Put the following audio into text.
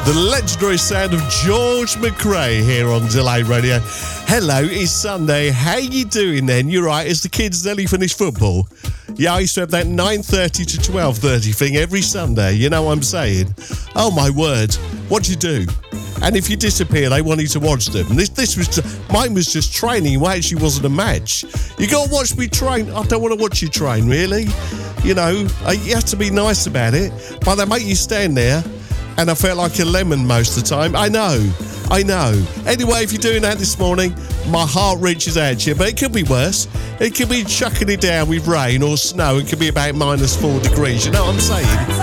The legendary sound of George McRae here on Delay Radio. Hello, it's Sunday. How you doing then? You're right, as the kids nearly finished football. Yeah, I used to have that 9:30 to 12:30 thing every Sunday. You know what I'm saying? Oh, my word. What do you do? And if you disappear, they want you to watch them. Mine was just training. It actually wasn't a match. You got to watch me train. I don't want to watch you train, really. You know, you have to be nice about it. But they make you stand there. And I felt like a lemon most of the time. I know. Anyway, if you're doing that this morning, my heart reaches out to you. But it could be worse. It could be chucking it down with rain or snow. It could be about -4 degrees. You know what I'm saying?